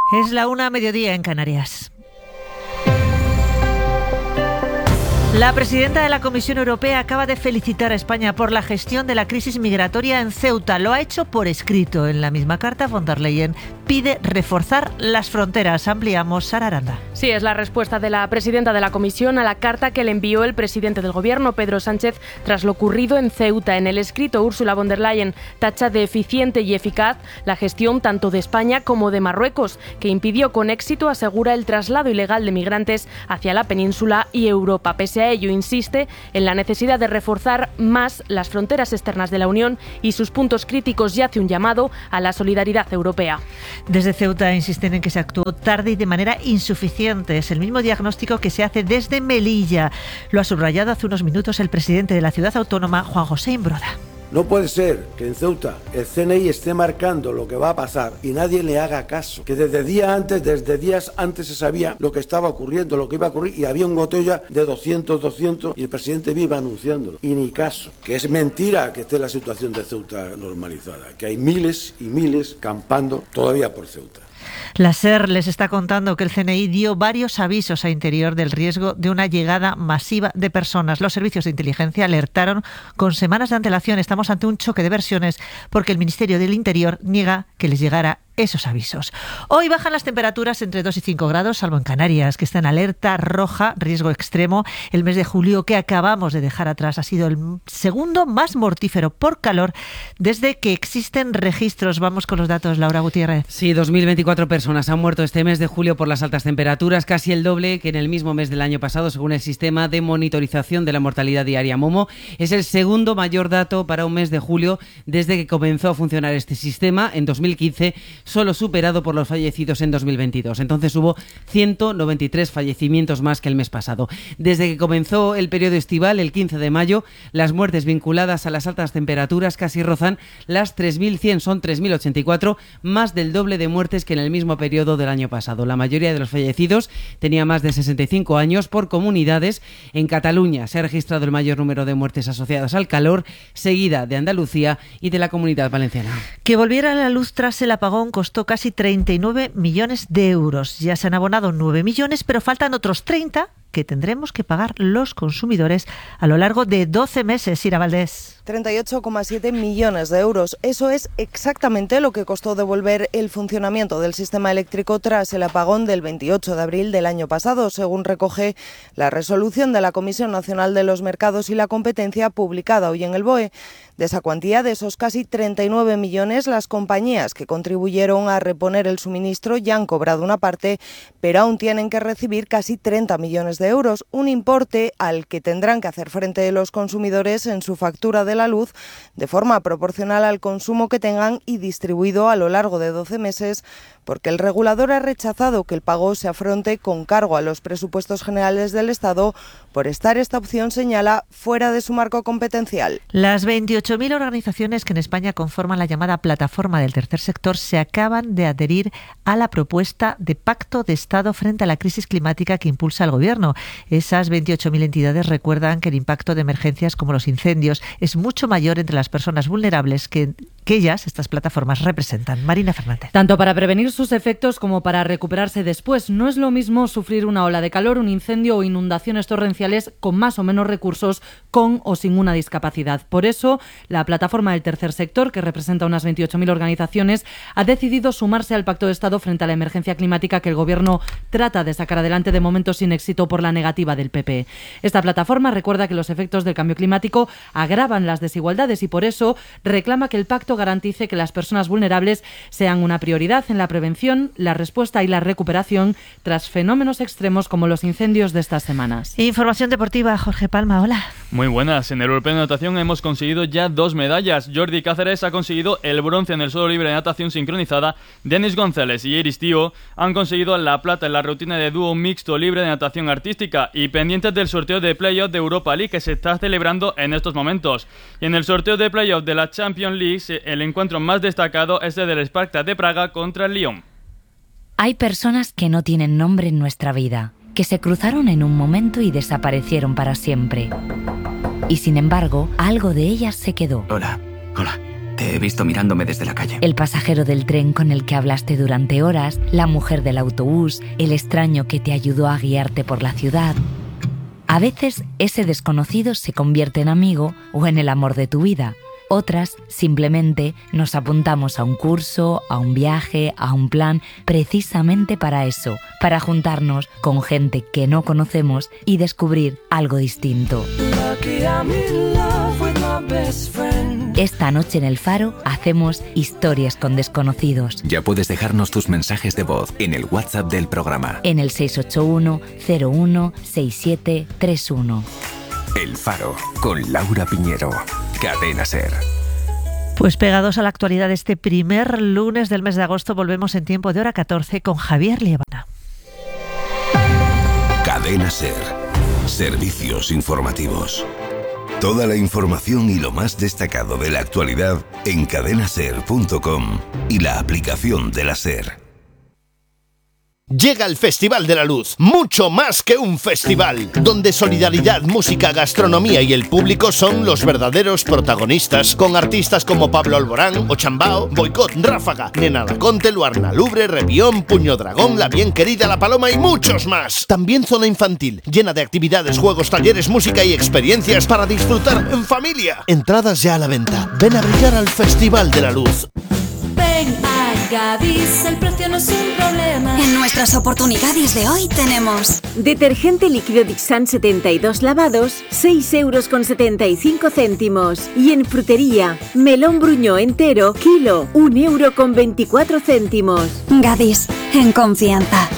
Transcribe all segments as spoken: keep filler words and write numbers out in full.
Es la una, mediodía en Canarias. La presidenta de la Comisión Europea acaba de felicitar a España por la gestión de la crisis migratoria en Ceuta. Lo ha hecho por escrito. En la misma carta, von der Leyen pide reforzar las fronteras. Ampliamos, Sara Aranda. Sí, es la respuesta de la presidenta de la Comisión a la carta que le envió el presidente del Gobierno, Pedro Sánchez, tras lo ocurrido en Ceuta. En el escrito, Ursula von der Leyen tacha de eficiente y eficaz la gestión tanto de España como de Marruecos, que impidió con éxito, asegura, el traslado ilegal de migrantes hacia la península y Europa. Pese a ello, insiste en la necesidad de reforzar más las fronteras externas de la Unión y sus puntos críticos, y hace un llamado a la solidaridad europea. Desde Ceuta insisten en que se actuó tarde y de manera insuficiente. Es el mismo diagnóstico que se hace desde Melilla. Lo ha subrayado hace unos minutos el presidente de la ciudad autónoma, Juan José Imbroda. No puede ser que en Ceuta el C N I esté marcando lo que va a pasar y nadie le haga caso. Que desde días antes, desde días antes se sabía lo que estaba ocurriendo, lo que iba a ocurrir, y había un botella de doscientos, doscientos y el presidente viva anunciándolo. Y ni caso. Que es mentira que esté la situación de Ceuta normalizada. Que hay miles y miles campando todavía por Ceuta. La SER les está contando que el C N I dio varios avisos a Interior del riesgo de una llegada masiva de personas. Los servicios de inteligencia alertaron con semanas de antelación. Estamos ante un choque de versiones porque el Ministerio del Interior niega que les llegara esos avisos. Hoy bajan las temperaturas entre dos y cinco grados, salvo en Canarias, que está en alerta roja, riesgo extremo. El mes de julio que acabamos de dejar atrás ha sido el segundo más mortífero por calor desde que existen registros. Vamos con los datos, Laura Gutiérrez. Sí, dos mil veinticuatro personas han muerto este mes de julio por las altas temperaturas, casi el doble que en el mismo mes del año pasado, según el sistema de monitorización de la mortalidad diaria Momo. Es el segundo mayor dato para un mes de julio desde que comenzó a funcionar este sistema en dos mil quince, solo superado por los fallecidos en dos mil veintidós. Entonces hubo ciento noventa y tres fallecimientos más que el mes pasado. Desde que comenzó el periodo estival, el quince de mayo, las muertes vinculadas a las altas temperaturas casi rozan las tres mil cien, son tres mil ochenta y cuatro, más del doble de muertes que en el mismo periodo del año pasado. La mayoría de los fallecidos tenía más de sesenta y cinco años. Por comunidades, en Cataluña se ha registrado el mayor número de muertes asociadas al calor, seguida de Andalucía y de la Comunidad Valenciana. Que volviera a la luz tras el apagón costó casi treinta y nueve millones de euros. Ya se han abonado nueve millones, pero faltan otros treinta que tendremos que pagar los consumidores a lo largo de doce meses. Ira Valdés. treinta y ocho coma siete millones de euros. Eso es exactamente lo que costó devolver el funcionamiento del sistema eléctrico tras el apagón del veintiocho de abril del año pasado, según recoge la resolución de la Comisión Nacional de los Mercados y la Competencia publicada hoy en el B O E. De esa cuantía, de esos casi treinta y nueve millones, las compañías que contribuyeron a reponer el suministro ya han cobrado una parte, pero aún tienen que recibir casi treinta millones de euros, un importe al que tendrán que hacer frente los consumidores en su factura de la luz de forma proporcional al consumo que tengan y distribuido a lo largo de doce meses, porque el regulador ha rechazado que el pago se afronte con cargo a los presupuestos generales del Estado por estar esta opción, señala, fuera de su marco competencial. Las veintiocho mil organizaciones que en España conforman la llamada plataforma del tercer sector se acaban de adherir a la propuesta de pacto de Estado frente a la crisis climática que impulsa el Gobierno. Esas veintiocho mil entidades recuerdan que el impacto de emergencias como los incendios es mucho mayor entre las personas vulnerables que, que ellas, estas plataformas, representan. Marina Fernández. Tanto para prevenir sus efectos como para recuperarse después. No es lo mismo sufrir una ola de calor, un incendio o inundaciones torrenciales con más o menos recursos, con o sin una discapacidad. Por eso, la plataforma del tercer sector, que representa unas veintiocho mil organizaciones, ha decidido sumarse al Pacto de Estado frente a la emergencia climática que el Gobierno trata de sacar adelante, de momento sin éxito por la negativa del P P. Esta plataforma recuerda que los efectos del cambio climático agravan las desigualdades y por eso reclama que el pacto garantice que las personas vulnerables sean una prioridad en la prevención, la respuesta y la recuperación tras fenómenos extremos como los incendios de estas semanas. Información deportiva, Jorge Palma, hola. Muy buenas. En el Europeo de Natación hemos conseguido ya dos medallas. Jordi Cáceres ha conseguido el bronce en el suelo libre de natación sincronizada. Denis González y Iris Tío han conseguido la plata en la rutina de dúo mixto libre de natación artística y pendientes del sorteo de playoff de Europa League que se está celebrando en estos momentos. Y en el sorteo de playoff de la Champions League, el encuentro más destacado es el del Spartak de Praga contra el Lyon. Hay personas que no tienen nombre en nuestra vida, que se cruzaron en un momento y desaparecieron para siempre. Y sin embargo, algo de ellas se quedó. Hola, hola. Te he visto mirándome desde la calle. El pasajero del tren con el que hablaste durante horas, la mujer del autobús, el extraño que te ayudó a guiarte por la ciudad. A veces ese desconocido se convierte en amigo o en el amor de tu vida. Otras, simplemente, nos apuntamos a un curso, a un viaje, a un plan, precisamente para eso, para juntarnos con gente que no conocemos y descubrir algo distinto. Esta noche en El Faro hacemos historias con desconocidos. Ya puedes dejarnos tus mensajes de voz en el WhatsApp del programa. En el seis ocho uno cero uno seis siete tres uno. El Faro, con Laura Piñero. Cadena SER. Pues pegados a la actualidad de este primer lunes del mes de agosto, volvemos en tiempo de hora catorce con Javier Liebana. Cadena SER. Servicios informativos. Toda la información y lo más destacado de la actualidad en cadena ser punto com y la aplicación de la SER. Llega el Festival de la Luz, mucho más que un festival, donde solidaridad, música, gastronomía y el público son los verdaderos protagonistas, con artistas como Pablo Alborán, Ochambao, Boicot, Ráfaga, Nena Daconte, Luarna Lubre, Revión, Puño Dragón, La Bien Querida, La Paloma y muchos más. También zona infantil, llena de actividades, juegos, talleres, música y experiencias para disfrutar en familia. Entradas ya a la venta. Ven a brillar al Festival de la Luz. Ven a Gadis, el precio no es un problema. En nuestras oportunidades de hoy tenemos detergente líquido Dixan setenta y dos lavados, seis euros con setenta y cinco céntimos. Y en frutería, melón bruñó entero, kilo, un euro con veinticuatro céntimos. Gadis, en confianza.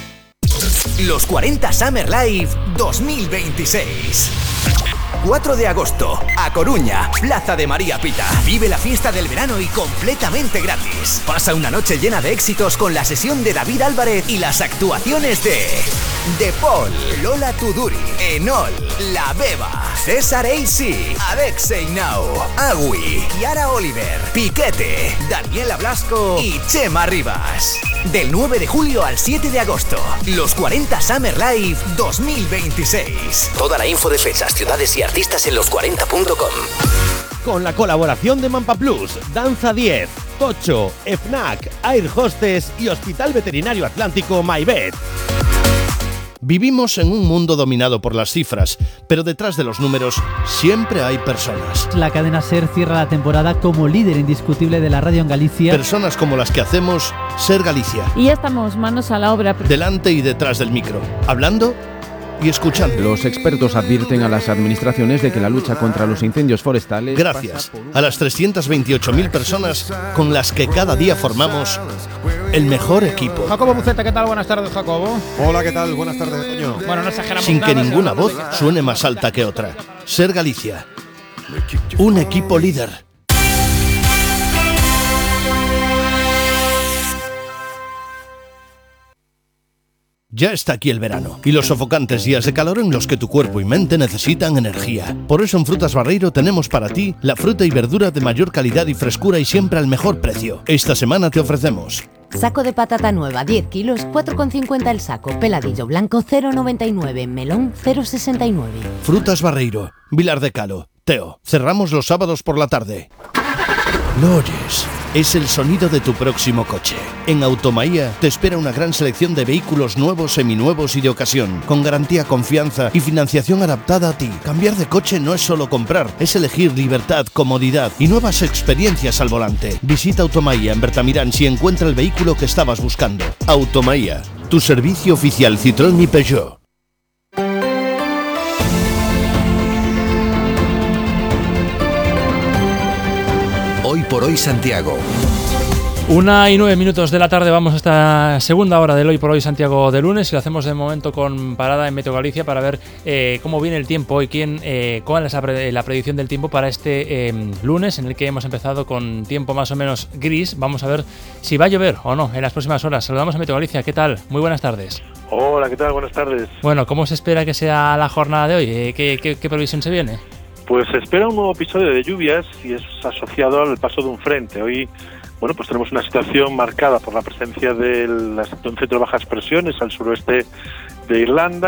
Los cuarenta Summer Live dos mil veintiséis. cuatro de agosto, A Coruña, Plaza de María Pita. Vive la fiesta del verano y completamente gratis. Pasa una noche llena de éxitos con la sesión de David Álvarez y las actuaciones de De Paul, Lola Tuduri, Enol, La Beba, César A C, Alexei Now, Agui, Kiara Oliver, Piquete, Daniela Blasco y Chema Rivas. Del nueve de julio al siete de agosto, los cuarenta Summer Live dos mil veintiséis. Toda la info de fechas, ciudades y artistas en los cuarenta punto com. Con la colaboración de Mampa Plus, Danza diez, Tocho, FNAC, Air Hostess y Hospital Veterinario Atlántico MyVet. Vivimos en un mundo dominado por las cifras, pero detrás de los números siempre hay personas. La cadena SER cierra la temporada como líder indiscutible de la radio en Galicia. Personas como las que hacemos SER Galicia. Y ya estamos manos a la obra. Delante y detrás del micro, hablando y escuchando. Los expertos advierten a las administraciones de que la lucha contra los incendios forestales... Gracias a las trescientas veintiocho mil personas con las que cada día formamos el mejor equipo. Jacobo Buceta, ¿qué tal? Buenas tardes, Jacobo. Hola, ¿qué tal? Buenas tardes, Toño. Bueno, no exageramos Sin nada, que ninguna no voz suene más alta que otra. SER Galicia. Un equipo líder. Ya está aquí el verano y los sofocantes días de calor en los que tu cuerpo y mente necesitan energía. Por eso en Frutas Barreiro tenemos para ti la fruta y verdura de mayor calidad y frescura y siempre al mejor precio. Esta semana te ofrecemos saco de patata nueva, diez kilos, cuatro con cincuenta el saco. Peladillo blanco, cero con noventa y nueve. Melón, cero con sesenta y nueve. Frutas Barreiro, Vilar de Calo, Teo. Cerramos los sábados por la tarde. ¿Lo oyes? Es el sonido de tu próximo coche. En Automaía te espera una gran selección de vehículos nuevos, seminuevos y de ocasión, con garantía, confianza y financiación adaptada a ti. Cambiar de coche no es solo comprar, es elegir libertad, comodidad y nuevas experiencias al volante. Visita Automaía en Bertamirán si encuentra el vehículo que estabas buscando. Automaía, tu servicio oficial Citroën y Peugeot. Hoy por hoy Santiago. Una y nueve minutos de la tarde, vamos a esta segunda hora del Hoy por Hoy Santiago de lunes y lo hacemos de momento con parada en Meteo Galicia para ver eh, cómo viene el tiempo y quién, eh, cuál es la, pre- la predicción del tiempo para este eh, lunes, en el que hemos empezado con tiempo más o menos gris. Vamos a ver si va a llover o no en las próximas horas. Saludamos a Meteo Galicia, ¿qué tal? Muy buenas tardes. Hola, ¿qué tal? Buenas tardes. Bueno, ¿cómo se espera que sea la jornada de hoy? Eh, ¿qué, qué, ¿Qué previsión se viene? Pues se espera un nuevo episodio de lluvias y es asociado al paso de un frente. Hoy, bueno, pues tenemos una situación marcada por la presencia del, de un centro de bajas presiones al suroeste de Irlanda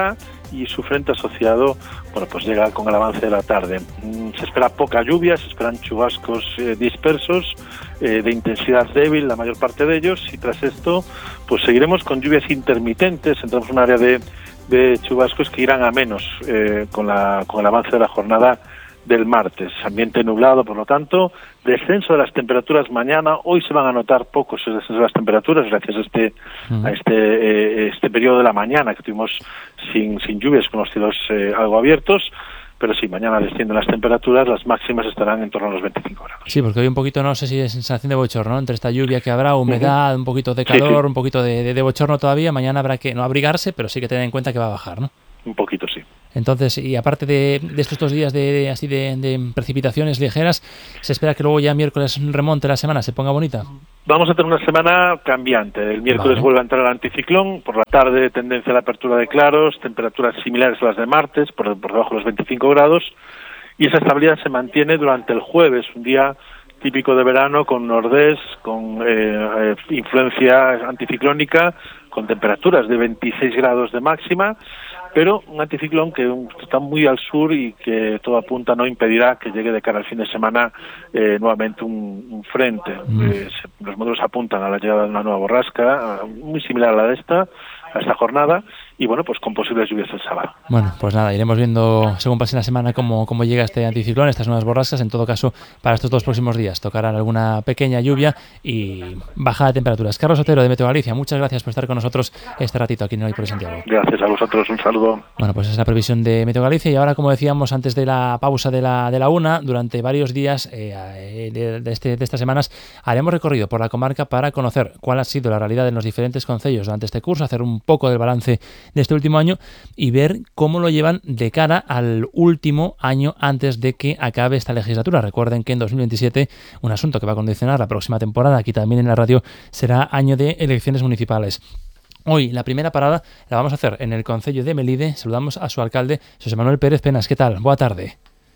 y su frente asociado, bueno, pues llega con el avance de la tarde. Se espera poca lluvia, se esperan chubascos eh, dispersos, eh, de intensidad débil, la mayor parte de ellos, y tras esto, pues seguiremos con lluvias intermitentes, entramos en un área de, de chubascos que irán a menos eh, con, la, con el avance de la jornada del martes. Ambiente nublado, por lo tanto, descenso de las temperaturas mañana. Hoy se van a notar pocos el descenso de las temperaturas gracias a este uh-huh. a este eh, este periodo de la mañana que tuvimos sin sin lluvias, con los cielos eh, algo abiertos. Pero sí, mañana descienden las temperaturas, las máximas estarán en torno a los veinticinco grados. Sí, porque hoy un poquito, no sé si es sensación de bochorno, ¿no? Entre esta lluvia que habrá, humedad, uh-huh. un poquito de calor, sí, sí. un poquito de, de, de bochorno todavía. Mañana habrá que no abrigarse, pero sí que tener en cuenta que va a bajar, ¿no? Un poquito, sí. Entonces, y aparte de, de estos dos días de, de así de, de precipitaciones ligeras, ¿se espera que luego ya miércoles remonte la semana, se ponga bonita? Vamos a tener una semana cambiante. El miércoles vale. vuelve a entrar el anticiclón, por la tarde tendencia a la apertura de claros, temperaturas similares a las de martes, por, por debajo de los veinticinco grados, y esa estabilidad se mantiene durante el jueves, un día típico de verano, con nordés, con eh, eh, influencia anticiclónica, con temperaturas de veintiséis grados de máxima, pero un anticiclón que está muy al sur y que todo apunta no impedirá que llegue de cara al fin de semana eh, nuevamente un, un frente. Mm. Eh, se, los módulos apuntan a la llegada de una nueva borrasca, muy similar a la de esta, a esta jornada, y bueno, pues con posibles lluvias el sábado. Bueno, pues nada, iremos viendo según pase la semana cómo, cómo llega este anticiclón, estas nuevas borrascas. En todo caso, para estos dos próximos días tocarán alguna pequeña lluvia y bajada de temperaturas. Carlos Otero, de Meteo Galicia, muchas gracias por estar con nosotros este ratito aquí en Hoy por Santiago. Gracias a vosotros, un saludo. Bueno, pues esa es la previsión de Meteo Galicia, y ahora, como decíamos antes de la pausa de la, de la una, durante varios días eh, de, de, este, de estas semanas haremos recorrido por la comarca para conocer cuál ha sido la realidad en los diferentes concellos durante este curso, hacer un poco del balance de este último año y ver cómo lo llevan de cara al último año antes de que acabe esta legislatura. Recuerden que en dos mil veintisiete, un asunto que va a condicionar la próxima temporada aquí también en la radio, será año de elecciones municipales. Hoy la primera parada la vamos a hacer en el concello de Melide. Saludamos a su alcalde, José Manuel Pérez Penas. ¿Qué tal? Boa tarde.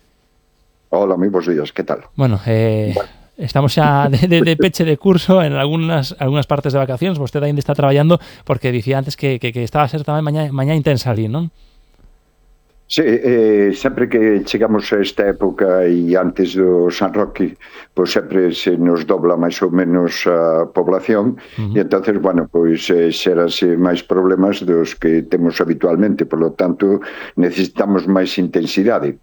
Hola, muy buenos días. ¿Qué tal? Bueno, eh... bueno. Estamos ya de, de, de peche de curso en algunas algunas partes de vacaciones. Usted ainda está traballando, porque dicía antes que, que, que estaba a ser tamén mañá, mañá intensa ali, non? Sí, eh, sempre que chegamos a esta época e antes do San Roque, pois sempre se nos dobla máis ou menos a población, uh-huh. e entonces, bueno, pois eh, xerase máis problemas dos que temos habitualmente, por lo tanto, necesitamos máis intensidade.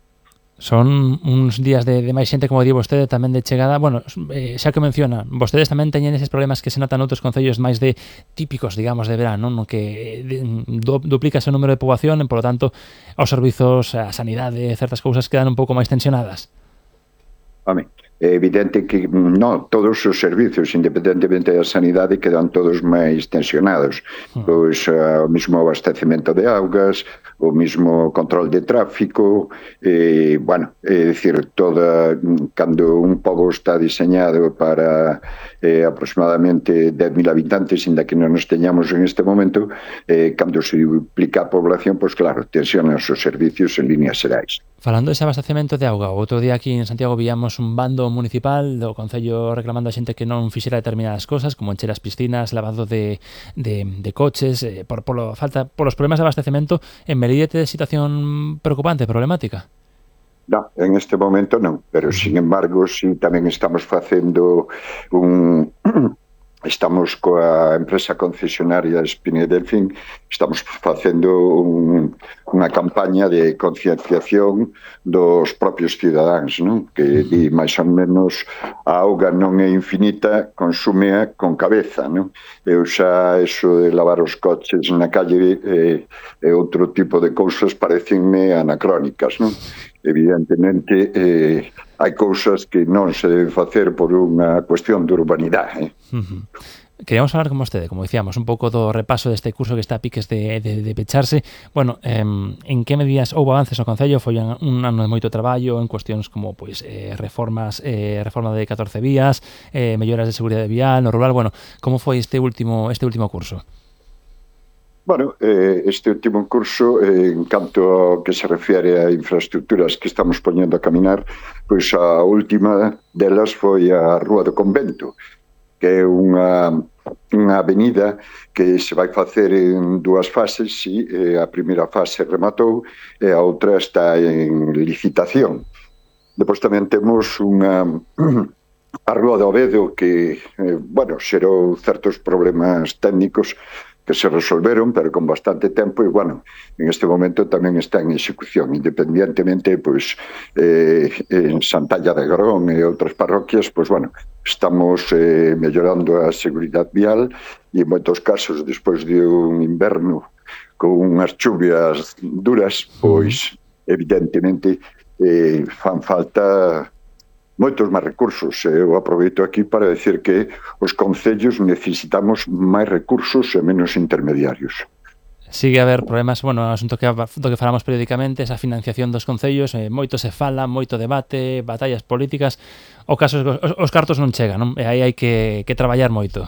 Son uns días de, de máis xente, como di vostede, tamén de chegada. Bueno, eh, xa que menciona, vostedes tamén teñen eses problemas que se notan noutros concellos máis de típicos, digamos, de verano, no que de, du, duplica ese número de poboación, e, por lo tanto, os servizos, a sanidade, certas cousas quedan un pouco máis tensionadas. Home, é evidente que non todos os servizos, independentemente da sanidade, quedan todos máis tensionados. Hmm. Pois uh, o mismo abastecemento de augas, o mismo control de tráfico, e, bueno, é dicir, toda, cando un pobo está diseñado para eh, aproximadamente dez mil habitantes, inda que non nos teñamos en este momento, eh, cando se duplica a población, pois claro, tensionan os servicios en líneas xerais. Falando dese abastecemento de auga, outro día aquí en Santiago víamos un bando municipal do Concello reclamando a xente que non fixera determinadas cosas, como encher as piscinas, lavado de, de, de coches, eh, por, por, lo, falta, por los problemas de abastecemento. En Melide de situación preocupante, problemática? No, en este momento non, pero sin embargo, si tamén estamos facendo un... Estamos coa empresa concesionaria Espina e Delfín, estamos facendo un, unha campaña de concienciación dos propios cidadáns, non? Que di máis ou menos a auga non é infinita, consúmea con cabeza, non? Eu xa eso de lavar os coches na calle e, e outro tipo de cousas parecenme anacrónicas, non? Evidentemente eh, hai cousas que non se deben facer por unha cuestión de urbanidade. Uh-huh. Queríamos falar con vostede, como dicíamos, un pouco do repaso deste curso que está a piques de, de, de pecharse. Bueno, eh, en que medidas houve avances no Concello? Foi un ano de moito traballo en cuestións como pois eh, reformas, eh, reforma de catorce vías, eh, melloras de seguridade vial no rural. Bueno, como foi este último este último curso? Bueno, eh, este último curso, eh, en canto ao que se refiere a infraestructuras que estamos poñendo a caminar, pois a última delas foi a Rúa do Convento, que é unha unha avenida que se vai facer en dúas fases, e eh, a primeira fase rematou e a outra está en licitación. Depois tamén temos unha a Rúa de Ovedo que, eh, bueno, xerou certos problemas técnicos que se resolveron, pero con bastante tempo, e, bueno, en este momento tamén está en execución, independientemente, pois, eh, en Santalla de Grón e outras parroquias, pois, bueno, estamos eh, mellorando a seguridade vial, e en moitos casos, despois de un inverno con unhas chuvias duras, pois, evidentemente, eh, fan falta moitos máis recursos. Eu aproveito aquí para decir que os concellos necesitamos máis recursos e menos intermediarios. Sigue a haber problemas, bueno, un asunto que, do que falamos periódicamente, esa financiación dos concellos, eh, moito se fala, moito debate, batallas políticas, o caso os, os cartos non chegan, non? E aí hai que, que traballar moito.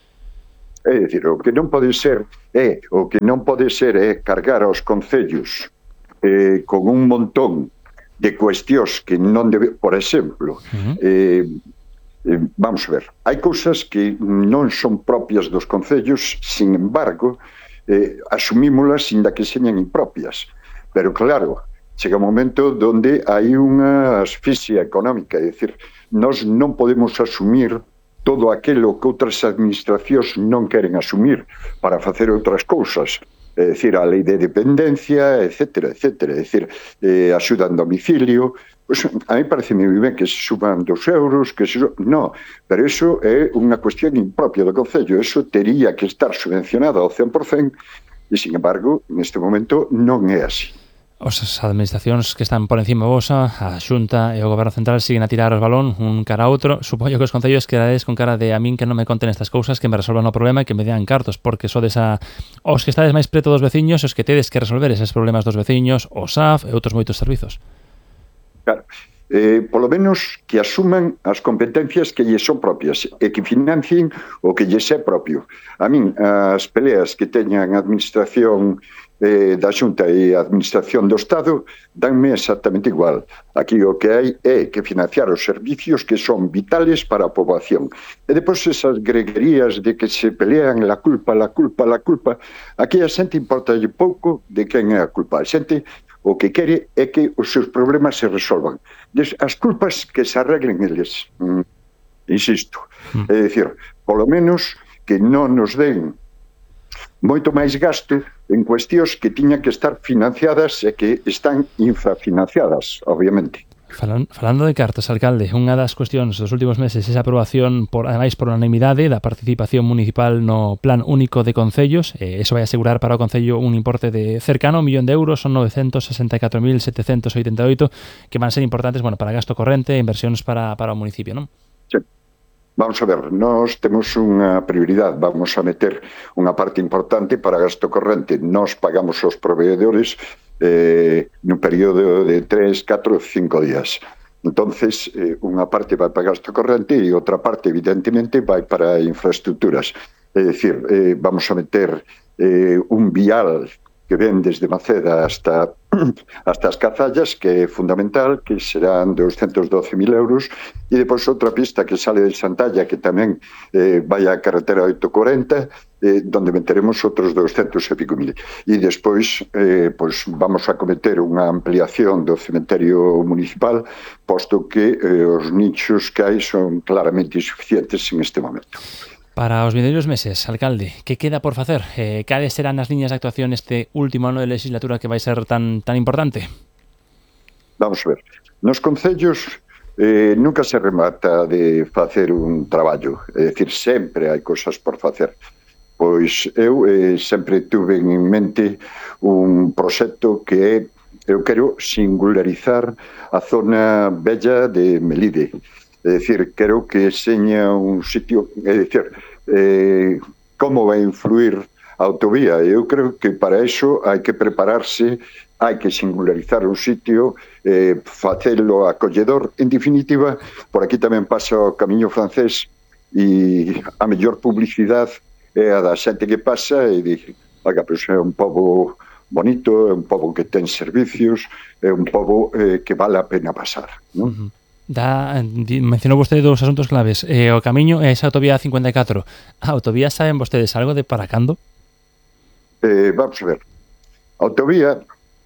É dicir, o que non pode ser é, o que non pode ser é cargar aos concellos eh, con un montón de cuestións que non debe, por exemplo, uh-huh. eh, eh, vamos a ver, hai cousas que non son propias dos concellos, sin embargo, eh, asumímolas inda que señan impropias, pero claro, chega un momento donde hai unha asfixia económica, é dicir, nós non podemos asumir todo aquilo que outras administracións non queren asumir para facer outras cousas. É dicir, a lei de dependencia, etcétera, etcétera. É dicir, eh, axuda en domicilio. Pues, a mí parece moi ben que se suban dos euros, que se... No, pero iso é unha cuestión impropia do Concello. Eso tería que estar subvencionado ao cen por cento e, sin embargo, neste momento non é así. As administracións que están por encima vosa, a Xunta e o Goberno Central siguen a tirar os balón un cara a outro. Supoño que os concellos quedades con cara de a min que non me conten estas cousas, que me resolvan o problema e que me dean cartos, porque sodes a os que estades máis preto dos veciños, os que tedes que resolver eses problemas dos veciños, o S A F e outros moitos servizos. Claro, eh, polo menos que asuman as competencias que lles son propias e que financien o que lles é propio. A min, as peleas que teñan a administración eh, da Xunta e a administración do Estado danme exactamente igual. Aquí o que hai é que financiar os servicios que son vitales para a poboación. E depois esas greguerías de que se pelean la culpa, la culpa, la culpa, aquí a xente importa pouco de quen é a culpa. A xente o que quere é que os seus problemas se resolvan. As culpas que se arreglen eles. Mm, insisto. Mm. É dicir, polo menos que non nos den moito máis gasto en cuestións que tiñan que estar financiadas e que están infrafinanciadas, obviamente. Falan, falando de cartas, alcalde, unha das cuestións dos últimos meses é a aprobación, por, ademais por unanimidade, da participación municipal no Plan Único de Concellos. Eh, eso vai asegurar para o Concello un importe de cercano a un millón de euros, son novecentos sesenta e catro mil setecentos oitenta e oito, que van a ser importantes, bueno, para gasto corrente e inversións para, para o municipio, non? Sí. Vamos a ver, nós temos unha prioridade, vamos a meter unha parte importante para gasto corrente. Nós pagamos os proveedores eh, nun período de tres, catro, cinco días. Entonces, eh, unha parte vai para gasto corrente e outra parte, evidentemente, vai para infraestructuras. É dicir, eh, vamos a meter eh, un vial que ven desde Maceda hasta, hasta as Cazallas, que é fundamental, que serán doscientos doce mil euros, e depois outra pista que sale de Santalla, que tamén eh, vai a carretera oitocentos corenta, eh, donde meteremos outros doscientos e pico mil. E despois eh, pues vamos a cometer unha ampliación do cementerio municipal, posto que eh, os nichos que hai son claramente insuficientes en este momento. Para os vindeiros meses, alcalde, que queda por facer? Eh, cales serán as liñas de actuación este último ano de legislatura que vai ser tan tan importante? Vamos a ver. Nos concellos eh, nunca se remata de facer un traballo. É dicir, sempre hai cosas por facer. Pois eu eh, sempre tuve en mente un proxecto que é, eu quero singularizar a zona bella de Melide. É dicir, quero que seña un sitio, é dicir, eh, como vai influir a autovía. Eu creo que para iso hai que prepararse, hai que singularizar un sitio, eh, facelo acolledor. En definitiva, por aquí tamén pasa o camiño francés e a mellor publicidade é a da xente que pasa e di, oiga, pois é un pobo bonito, é un pobo que ten servicios, é un pobo eh, que vale a pena pasar, non? Uh-huh. Da, mencionou vostede dous asuntos claves, eh, o camiño e esa autovía cincuenta e catro. A autovía, saben vostedes algo de para cando? Eh, vamos a ver, a autovía,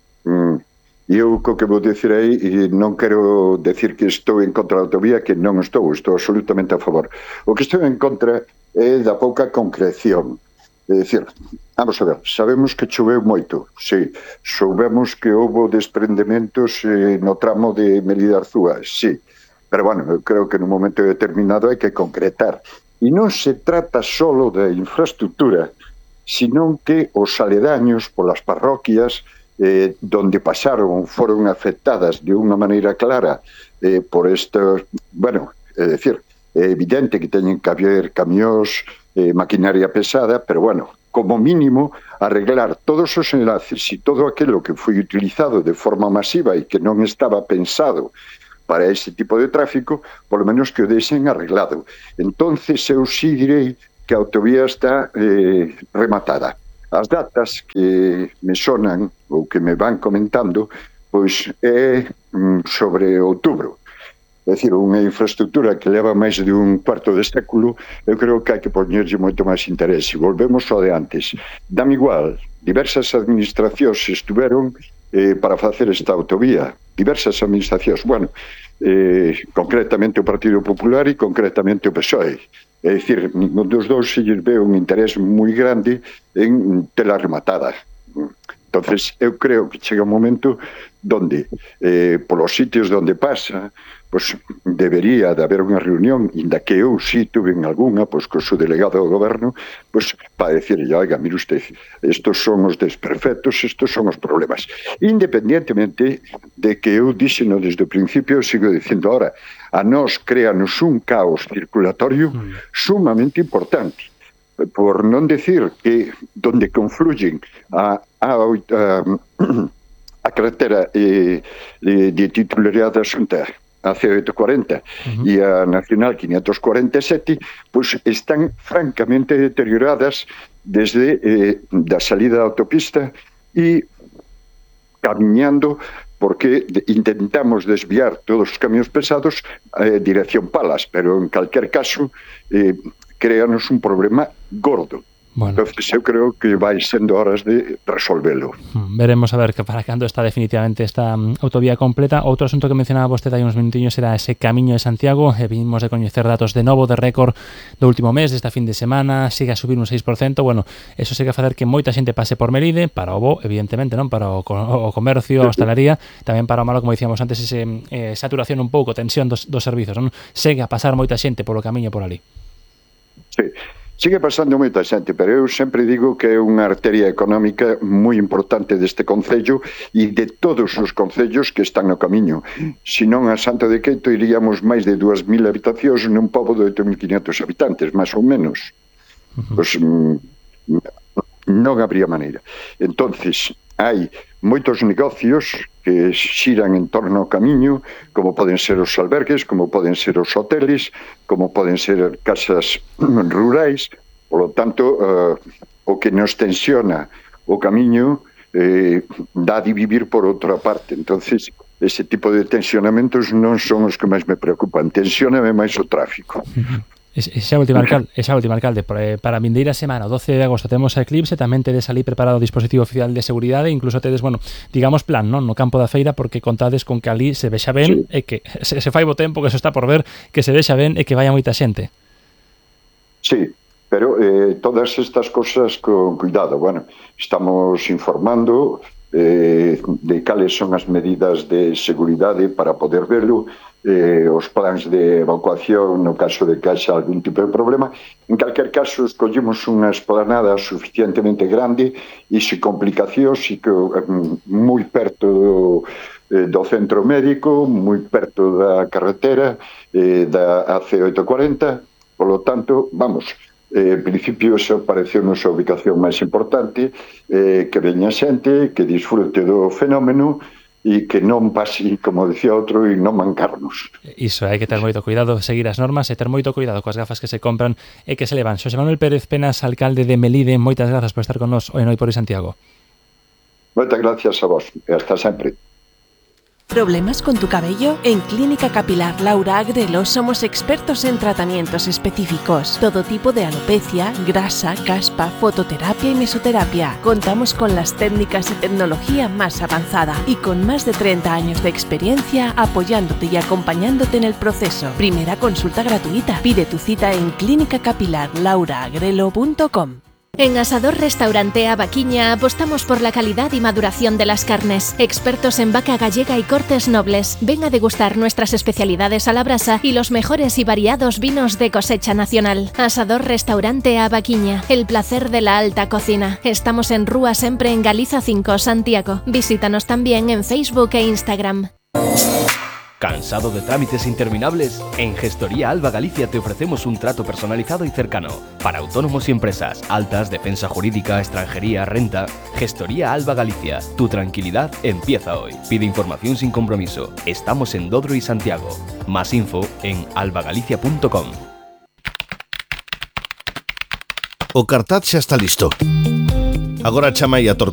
mm, eu co que vou dicir aí, e non quero decir que estou en contra da autovía, que non estou, estou absolutamente a favor. O que estou en contra é da pouca concreción. É dicir, vamos a ver, sabemos que choveu moito, sí, soubemos que houve desprendementos eh, no tramo de Melide-Arzúa, sí, pero bueno, eu creo que nun momento determinado hai que concretar. E non se trata solo da infraestructura, sino que os aledaños polas parroquias eh, donde pasaron foron afectadas de unha maneira clara eh, por estos, bueno, é dicir, é evidente que teñen que haber camións, eh, maquinaria pesada, pero bueno, como mínimo arreglar todos os enlaces e todo aquilo que foi utilizado de forma masiva e que non estaba pensado para ese tipo de tráfico, por lo menos que o deixen arreglado. Entonces eu sí direi que a autovía está eh, rematada. As datas que me sonan ou que me van comentando, pois é mm, sobre outubro. É dicir, unha infraestructura que leva máis de un cuarto de século, eu creo que hai que poñerlle moito máis interés. E volvemos ao de antes. Dame igual, diversas administracións estuveron eh, para facer esta autovía. Diversas administracións. Bueno, eh, concretamente o Partido Popular e concretamente o P S O E. É dicir, ningún dos dous se lles ve un interés moi grande en tela rematada. Entonces, eu creo que chega un momento donde, eh, polos sitios donde pasa, pues debería de haber unha reunión, inda que eu sí tuve en alguna, pues co seu delegado do goberno, pues para decirle, oiga, mire usted, estos son os desperfectos, estos son os problemas. Independientemente de que eu dixeno desde o principio, sigo dicindo ahora, a nós créanos un caos circulatorio sumamente importante. Por non decir que donde confluyen a, a, a, a carretera eh, de, de titularidade da Xunta, a C oitocentos cuarenta uh-huh. e a Nacional quinientos cuarenta e sete, pues están francamente deterioradas desde eh, da salida da autopista e camiñando, porque intentamos desviar todos os camións pesados eh, dirección Palas, pero en calquer caso eh, créanos un problema gordo. Bueno. Entonces eu creo que vai sendo horas de resolvelo. Veremos a ver que para cando está definitivamente esta um, autovía completa. Outro asunto que mencionaba vostede hai uns minutiños era ese camiño de Santiago. E vimos de coñecer datos de novo de récord do último mes, desta fin de semana, sigue a subir un seis por cento. Bueno, eso sigue a facer que moita xente pase por Melide, para o bo, evidentemente, non para o, o comercio, a hostalería, tamén para o malo, como dicíamos antes, ese eh, saturación un pouco, tensión dos, dos servizos, non? Segue a pasar moita xente polo camiño por ali. Sí. Sigue pasando moita xente, pero eu sempre digo que é unha arteria económica moi importante deste concello e de todos os concellos que están no camiño. Se non a Santo de Queito iríamos máis de dúas mil habitacións nun pobo de oito mil quinientos habitantes, máis ou menos. Uh-huh. Pois non habría maneira. Entonces, hai moitos negocios que xiran en torno ao camiño, como poden ser os albergues, como poden ser os hoteles, como poden ser casas rurais. Por lo tanto, uh, o que nos tensiona o camiño eh, dá de vivir por outra parte. Entonces, ese tipo de tensionamentos non son os que máis me preocupan. Tensióname máis o tráfico. Esa última alcalde, esa última alcalde para a vindeira semana, o doce de agosto temos a Eclipse, tamén tedes ali preparado o dispositivo oficial de seguridade, incluso tedes, bueno, digamos plan, non, no campo da feira, porque contades con que ali se vexa ben, sí. E que se, se fai bo tempo, que se está por ver, que se vexa ben e que vaya moita xente. Sí, pero eh, todas estas cosas con cuidado. Bueno, estamos informando eh, de cales son as medidas de seguridade para poder verlo, eh, os plans de evacuación no caso de que haxa algún tipo de problema. En calquer caso, escollimos unha esplanada suficientemente grande e se complicacións e que um, moi perto do, eh, do centro médico, moi perto da carretera eh, da A C oitocentos cuarenta. Por lo tanto, vamos, eh, en principio eso pareceu nosa ubicación máis importante, eh, que veña xente, que disfrute do fenómeno e que non pase, como decía outro, e non mancarnos. Iso, hai que ter moito cuidado, seguir as normas e ter moito cuidado coas gafas que se compran e que se levan. Xosé Manuel Pérez Penas, alcalde de Melide, moitas grazas por estar con nos hoy en Hoy por Hoy Santiago. Moitas gracias a vos e hasta sempre. ¿Problemas con tu cabello? En Clínica Capilar Laura Agrelo somos expertos en tratamientos específicos. Todo tipo de alopecia, grasa, caspa, fototerapia y mesoterapia. Contamos con las técnicas y tecnología más avanzada y con más de treinta años de experiencia apoyándote y acompañándote en el proceso. Primera consulta gratuita. Pide tu cita en clínica capilar laura agrelo punto com. En Asador Restaurante Avaquiña apostamos por la calidad y maduración de las carnes. Expertos en vaca gallega y cortes nobles. Ven a degustar nuestras especialidades a la brasa y los mejores y variados vinos de cosecha nacional. Asador Restaurante Avaquiña, el placer de la alta cocina. Estamos en Rúa Sempre en Galiza cinco, Santiago. Visítanos también en Facebook e Instagram. ¿Cansado de trámites interminables? En Gestoría Alba Galicia te ofrecemos un trato personalizado y cercano. Para autónomos y empresas, altas, defensa jurídica, extranjería, renta. Gestoría Alba Galicia. Tu tranquilidad empieza hoy. Pide información sin compromiso. Estamos en Dodro y Santiago. Más info en albagalicia punto com. O cartaz xa está listo. Agora chama aí a tortilla